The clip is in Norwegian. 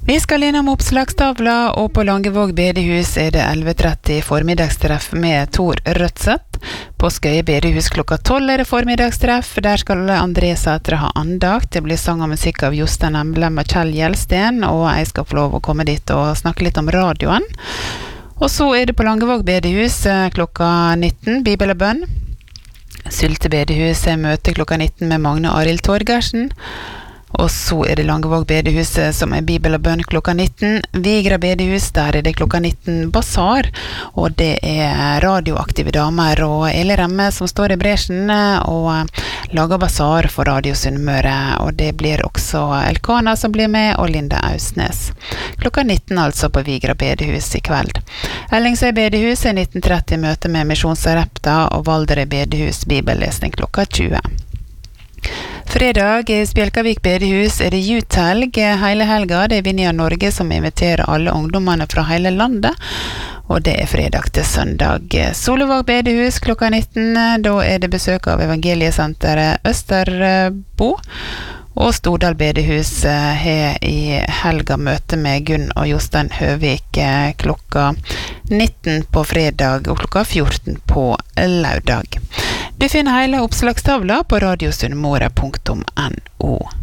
Vi skal innom oppslagstavla, og på Langevåg bedehus det 11:30 formiddagstreff med Tor Rødseth. På Skøye bedehus klokka 12 det formiddagstreff. Der skal André Sætre ha andakt. Det blir sang og musikk av Jostein Emblem og Kjell Gjelsten, og jeg skal få lov å komme dit og snakke litt om radioen. Og så det på Langevåg bedehus klokka 19, Bibel og bønn. Sylte bedehus møte klokka 19 med Magne Arild Torgersen. Og så det Langevåg bedehus som Bibel og bønn klokka 19. Vigra bedehus, der det klokka 19 basar, og det radioaktive damer og Eli Remme som står i bresjen og lager basar for Radio Sunnmøre, og det blir også Elkana som blir med, og Linda Ausnes. Klokka 19 altså på Vigra bedehus i kveld. Ellingsøy bedehus 19:30 møte med Misjonsarepta, og Valdre bedehus bibellesning klokka 20. Fredag i Spjelkavik bedehus det juthelg hele helga. Det Vinja Norge som inviterer alle ungdommene fra hele landet, og det fredag til søndag. Solevåg bedehus klokka 19, da det besøk av Evangeliesenteret Østerbo. Og Stordal bedehus i helga møte med Gunn og Jostein Høvik klokka 19 på fredag og klokka 14 på lørdag. Du finner hele oppslagstavla på radiosunnmøre.no.